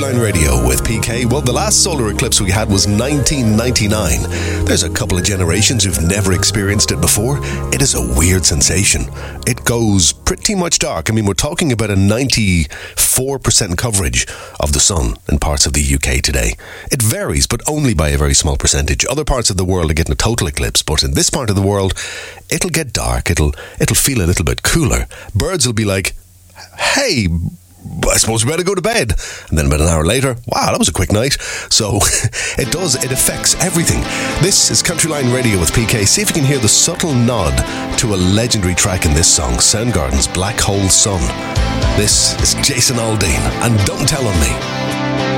Countryline Radio with PK. Well, the last solar eclipse we had was 1999. There's a couple of generations who've never experienced it before. It is a weird sensation. It goes pretty much dark. I mean, we're talking about a 94% coverage of the sun in parts of the UK today. It varies, but only by a very small percentage. Other parts of the world are getting a total eclipse, but in this part of the world, it'll get dark. It'll feel a little bit cooler. Birds will be like, hey, I suppose we better go to bed. And then about an hour later, wow, that was a quick night. So it affects everything. This is Countryline Radio with PK. See if you can hear the subtle nod to a legendary track in this song, Soundgarden's Black Hole Sun. This is Jason Aldean and Don't Tell On Me.